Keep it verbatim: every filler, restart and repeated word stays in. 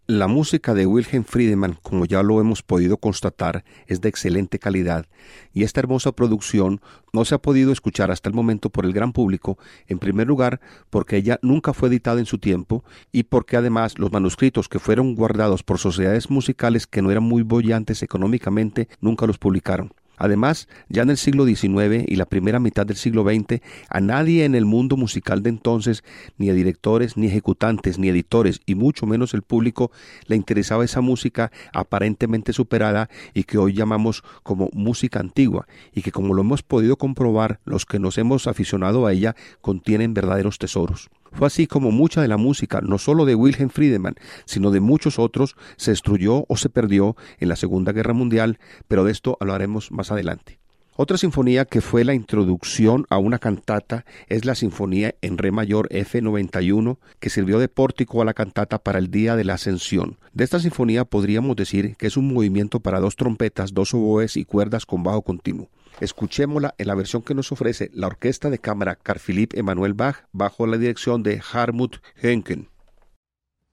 La música de Wilhelm Friedemann, como ya lo hemos podido constatar, es de excelente calidad, y esta hermosa producción no se ha podido escuchar hasta el momento por el gran público, en primer lugar porque ella nunca fue editada en su tiempo, y porque además los manuscritos que fueron guardados por sociedades musicales que no eran muy bollantes económicamente nunca los publicaron. Además, ya en el siglo diecinueve y la primera mitad del siglo veinte, a nadie en el mundo musical de entonces, ni a directores, ni ejecutantes, ni editores, y mucho menos el público, le interesaba esa música aparentemente superada y que hoy llamamos como música antigua, y que, como lo hemos podido comprobar, los que nos hemos aficionado a ella, contienen verdaderos tesoros. Fue así como mucha de la música, no solo de Wilhelm Friedemann, sino de muchos otros, se destruyó o se perdió en la Segunda Guerra Mundial, pero de esto hablaremos más adelante. Otra sinfonía que fue la introducción a una cantata es la Sinfonía en Re mayor F noventa y uno, que sirvió de pórtico a la cantata para el Día de la Ascensión. De esta sinfonía podríamos decir que es un movimiento para dos trompetas, dos oboes y cuerdas con bajo continuo. Escuchémosla en la versión que nos ofrece la Orquesta de Cámara Carl Philipp Emanuel Bach bajo la dirección de Hartmut Henken.